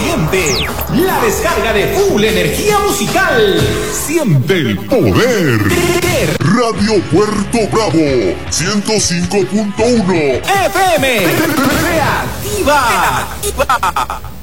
corriente. La descarga de full energía musical. Siente el poder. Radio Puerto Bravo 105.1 FM. Reactiva.